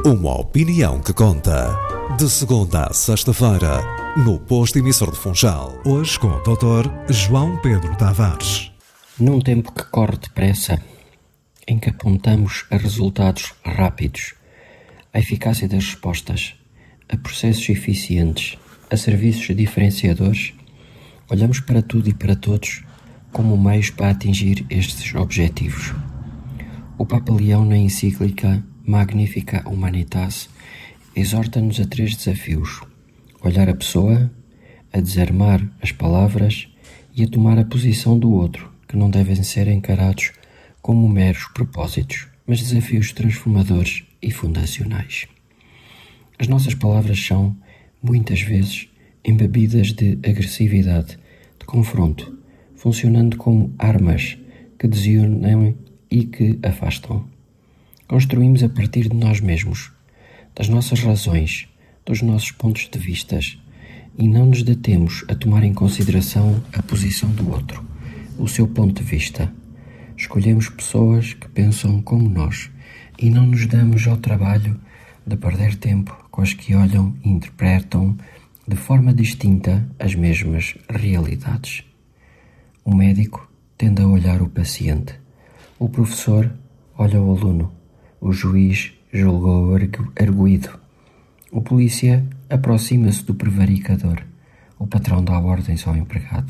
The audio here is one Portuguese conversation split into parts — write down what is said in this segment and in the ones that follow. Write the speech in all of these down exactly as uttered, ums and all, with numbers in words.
Uma opinião que conta. De segunda a sexta-feira, no Posto Emissor de Funchal. Hoje com o doutor João Pedro Tavares. Num tempo que corre depressa, em que apontamos a resultados rápidos, a eficácia das respostas, a processos eficientes, a serviços diferenciadores, olhamos para tudo e para todos como meios para atingir estes objetivos. O Papa Leão, na encíclica Magnificat Humanitas, exorta-nos a três desafios: olhar a pessoa, a desarmar as palavras e a tomar a posição do outro, que não devem ser encarados como meros propósitos, mas desafios transformadores e fundacionais. As nossas palavras são, muitas vezes, embebidas de agressividade, de confronto, funcionando como armas que desunem e que afastam. Construímos a partir de nós mesmos, das nossas razões, dos nossos pontos de vista, e não nos detemos a tomar em consideração a posição do outro, o seu ponto de vista. Escolhemos pessoas que pensam como nós e não nos damos ao trabalho de perder tempo com as que olham e interpretam de forma distinta as mesmas realidades. O médico tende a olhar o paciente, o professor olha o aluno, o juiz julgou o arguido, o polícia aproxima-se do prevaricador, o patrão dá ordens ao empregado.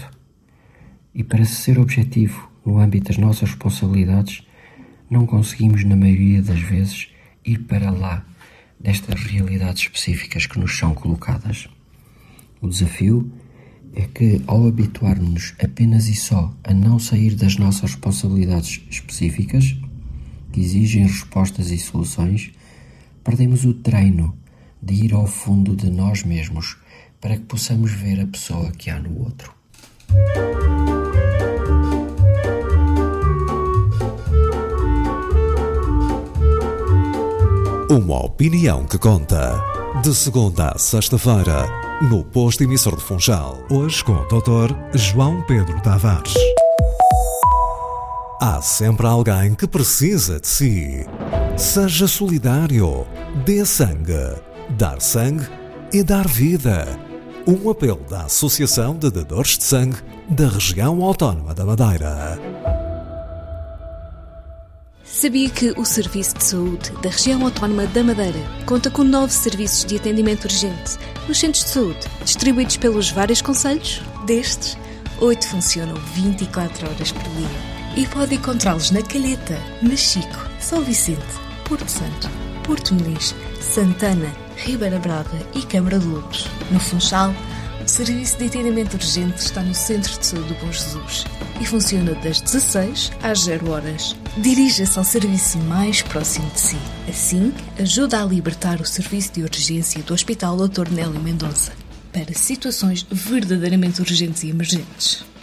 E para ser objetivo no âmbito das nossas responsabilidades, não conseguimos, na maioria das vezes, ir para lá destas realidades específicas que nos são colocadas. O desafio é que, ao habituar-nos apenas e só a não sair das nossas responsabilidades específicas, que exigem respostas e soluções, perdemos o treino de ir ao fundo de nós mesmos para que possamos ver a pessoa que há no outro. Uma opinião que conta. De segunda a sexta-feira, no Posto Emissor de Funchal. Hoje com o doutor João Pedro Tavares. Há sempre alguém que precisa de si. Seja solidário. Dê sangue. Dar sangue é dar vida. Um apelo da Associação de Dadores de Sangue da Região Autónoma da Madeira. Sabia que o Serviço de Saúde da Região Autónoma da Madeira conta com nove serviços de atendimento urgente nos centros de saúde, distribuídos pelos vários concelhos? Destes, oito funcionam vinte e quatro horas por dia. E pode encontrá-los na Calheta, Machico, São Vicente, Porto Santo, Porto Muniz, Santana, Ribeira Brava e Câmara de Lobos. No Funchal, o Serviço de Atendimento Urgente está no Centro de Saúde do Bom Jesus e funciona das dezasseis às zero horas. Dirija-se ao serviço mais próximo de si. Assim, ajuda a libertar o serviço de urgência do Hospital doutor Nélio Mendonça para situações verdadeiramente urgentes e emergentes.